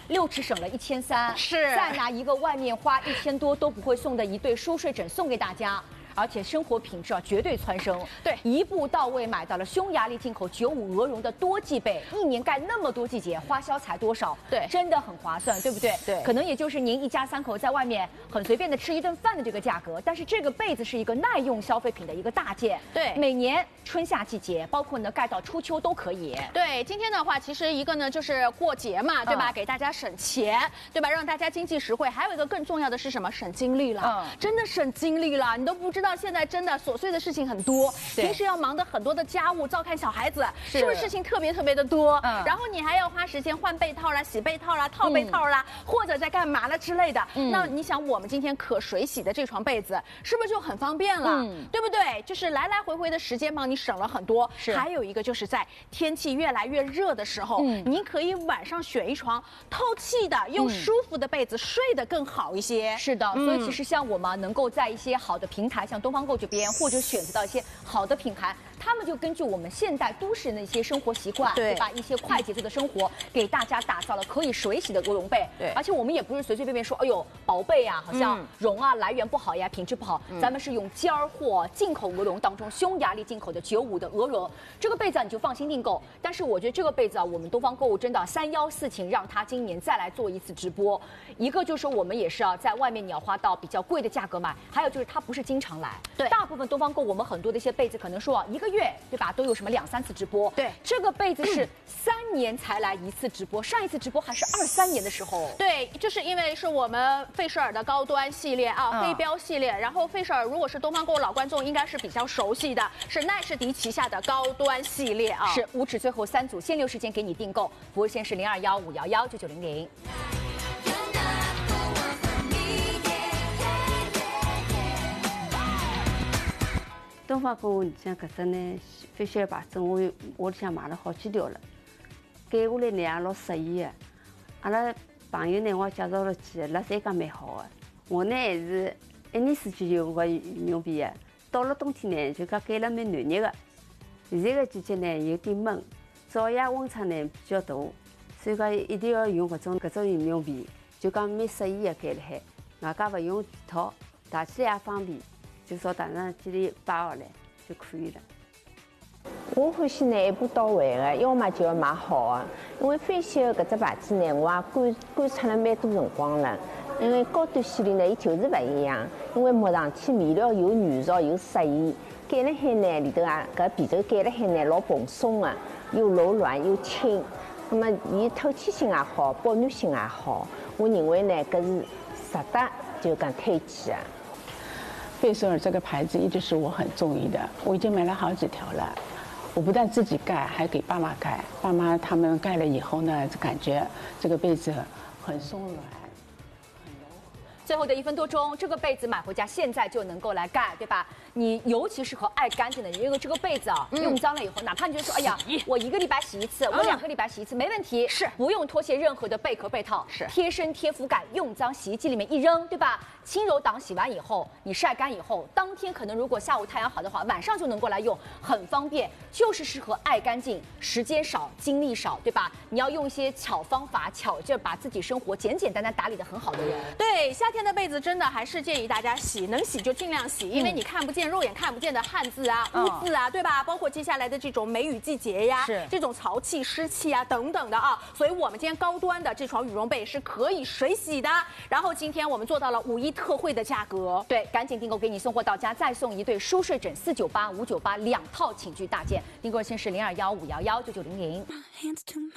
6尺省了1300， 是再拿一个外面花1000多都不会送的一对舒睡枕送给大家。而且生活品质绝对蹿升， 对， 一步到位买到了匈牙利进口95鹅绒的多季被，1年盖那么多季节，花销才多少？ 对， 真的很划算，对不对？ 对， 可能也就是您一家3口在外面很随便的吃一顿饭的这个价格，但是这个被子是一个耐用消费品的一个大件， 对， 每年春夏季节，包括呢盖到初秋都可以。 对，今天的话，其实一个呢就是过节嘛，对吧？给大家省钱，对吧？让大家经济实惠。还有一个更重要的是什么？省精力了，真的省精力了。你都不知道现在真的琐碎的事情很多，平时要忙的很多的家务，照看小孩子，是不是事情特别的多？然后你还要花时间换被套啦、洗被套啦、套被套啦，或者在干嘛了之类的。那你想，我们今天可水洗的这床被子，是不是就很方便了？对不对？就是来来回回的时间帮你省了很多。还有一个就是在天气越来越热的时候，您可以晚上选一床透气的又舒服的被子，睡得更好一些。 是的，所以其实像我们能够在一些好的平台，像东方购这边，或者选择到一些好的品牌，他们就根据我们现代都市人的一些生活习惯，对吧？一些快节奏的生活，给大家打造了可以水洗的鹅绒被。对，而且我们也不是随随便便说，哎呦，薄被啊，好像绒啊来源不好呀，品质不好。咱们是用尖儿货进口鹅绒当中匈牙利进口的95的鹅绒，这个被子你就放心订购。但是我觉得这个被子啊，我们东方购物真的314请让它今年再来做一次直播。一个就是我们也是在外面你要花到比较贵的价格买，还有就是它不是经常来。对，大部分东方购我们很多的一些被子可能说1个月，对吧？都有什么2、3次直播。对，这个被子是3年才来1次直播，上一次直播还是23年的时候。 对，就是因为是我们费舍尔的高端系列啊，飞镖系列。然后费舍尔如果是东方购老观众应该是比较熟悉的，是奈士迪旗下的高端系列啊。 是5尺最后3组，限流时间给你订购，服务线是0215119900。 东方购物里向搿只呢，飞雪牌子我里向买了好几条了，改下来呢也老适意的。阿拉朋友呢，我介绍了几个，辣侪讲蛮好的。我呢还是1年4季用过羽绒被的，到了冬天呢就讲改了蛮暖热的。现在个季节呢有点闷，早夜温差呢比较大，所以讲一定要用搿种羽绒被，就讲蛮适意的改辣海，外加勿用皮套，汏起来也方便。就少打上几粒8号来就可以了。 我欢喜呢一步到位的，要么就要买好的。因为飞雪搿只牌子呢，我也观察了蛮多辰光了。因为高端系列呢，伊就是勿一样。因为摸上去面料又软熟又适意，盖辣海呢里头啊，搿被头盖辣海呢老蓬松的，又柔软又轻。那么伊透气性也好，保暖性也好，我认为呢搿是值得就讲推荐的。 费舍尔这个牌子一直是我很中意的，我已经买了好几条了。我不但自己盖，还给爸妈盖。爸妈他们盖了以后呢，就感觉这个被子很松软。 最后的1分多钟，这个被子买回家现在就能够来盖，对吧？你尤其适合爱干净的人，因为这个被子啊，用脏了以后，哪怕你就说，哎呀，我1个礼拜洗1次，我2个礼拜洗1次，没问题，是不用脱卸任何的贝壳被套，是贴身贴肤感，用脏洗衣机里面一扔，对吧？轻柔档洗完以后，你晒干以后，当天可能如果下午太阳好的话，晚上就能够来用，很方便，就是适合爱干净、时间少、精力少，对吧？你要用一些巧方法、巧劲，把自己生活简简单单打理得很好的人。 对，夏天的被子真的还是建议大家洗，能洗就尽量洗，因为你看不见、肉眼看不见的汗渍啊、污渍啊，对吧？包括接下来的这种梅雨季节呀，这种潮气、湿气啊等等的啊，所以我们今天高端的这床羽绒被是可以水洗的。然后今天我们做到了5·1特惠的价格， 对，赶紧订购，给你送货到家，再送1对舒睡枕498、598，2套寝具大件，订购热线是0215119900。